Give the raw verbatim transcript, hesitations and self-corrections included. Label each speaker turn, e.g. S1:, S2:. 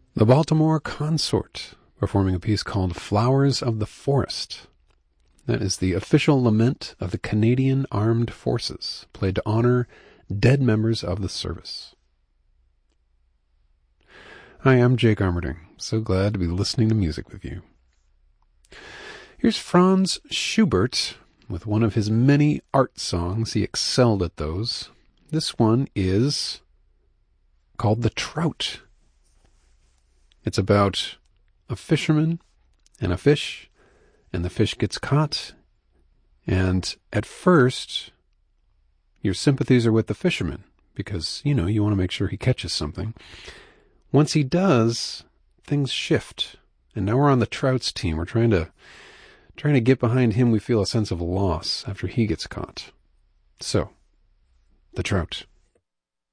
S1: The Baltimore Consort, performing a piece called Flowers of the Forest. That is the official lament of the Canadian Armed Forces, played to honor dead members of the service. Hi, I'm Jake Armerding. So glad to be listening to music with you. Here's Franz Schubert with one of his many art songs. He excelled at those. This one is called The Trout. It's about a fisherman and a fish, and the fish gets caught. And at first, your sympathies are with the fisherman because, you know, you want to make sure he catches something. Once he does, things shift. And now we're on the trout's team. We're trying to trying to get behind him. We feel a sense of loss after he gets caught. So, The Trout.